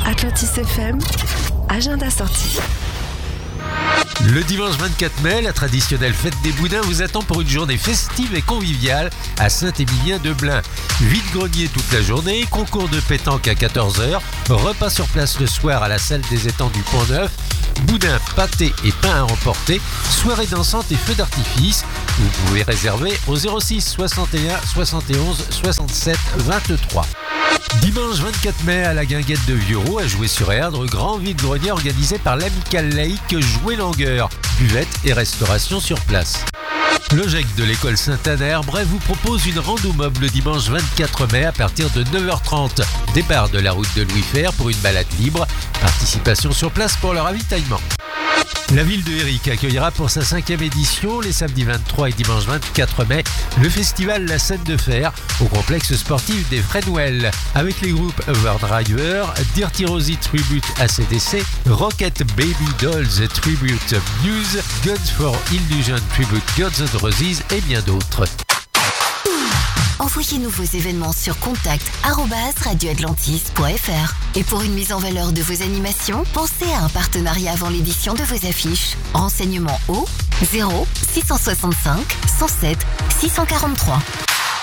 Atlantis FM, agenda sorti. Le dimanche 24 mai, la traditionnelle fête des Boudins vous attend pour une journée festive et conviviale à Saint-Émilien-de-Blain. Vide-grenier toute la journée, concours de pétanque à 14h, repas sur place le soir à la salle des étangs du Pont-Neuf, boudin, pâté et pain à emporter, soirée dansante et feux d'artifice. Vous pouvez réserver au 06 61 71 67 23. Dimanche 24 mai à la Guinguette de Vieuxroux, à Jouer-sur-Erdre, grand vide-grenier organisé par l'amicale laïque Jouer-Langueur. Buvette et restauration sur place. Le GEC de l'école Sainte-Anne-à-Herbray vous propose une rando mob le dimanche 24 mai à partir de 9h30. Départ de la route de Louis Fer pour une balade libre. Participation sur place pour le ravitaillement. La ville de Éric accueillera pour sa 5e édition, les samedis 23 et dimanche 24 mai, le festival La Scène de Fer au complexe sportif des Fresnouel, avec les groupes Overdriver, Dirty Rosie Tribute ACDC, Rocket Baby Dolls Tribute Muse, Guns for Illusion Tribute Guns N' Roses et bien d'autres. Envoyez-nous vos événements sur contact@radioatlantis.fr. Et pour une mise en valeur de vos animations, pensez à un partenariat avant l'édition de vos affiches. Renseignements au 0 665 107 643.